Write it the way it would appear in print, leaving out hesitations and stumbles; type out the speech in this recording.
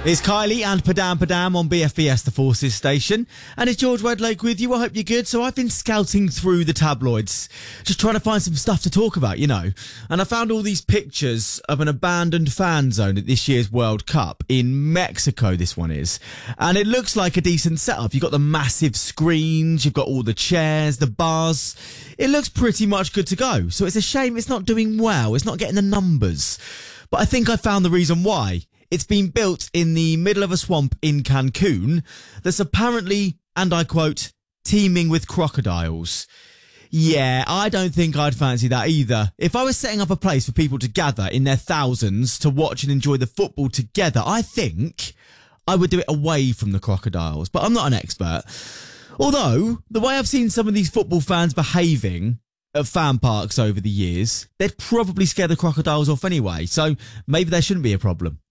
It's Kylie and Padam on BFBS, the Forces station. And it's George Wedlake with you. I hope you're good. So I've been scouting through the tabloids, just trying to find some stuff to talk about, you know. And I found all these pictures of an abandoned fan zone at this year's World Cup in Mexico, this one is. And it looks like a decent setup. You've got the massive screens, you've got all the chairs, the bars. It looks pretty much good to go. So it's a shame it's not doing well. It's not getting the numbers. But I think I found the reason why. It's been built in the middle of a swamp in Cancun that's apparently, and I quote, teeming with crocodiles. Yeah, I don't think I'd fancy that either. If I was setting up a place for people to gather in their thousands to watch and enjoy the football together, I think I would do it away from the crocodiles. But I'm not an expert. Although, the way I've seen some of these football fans behaving at fan parks over the years, they'd probably scare the crocodiles off anyway. So maybe there shouldn't be a problem.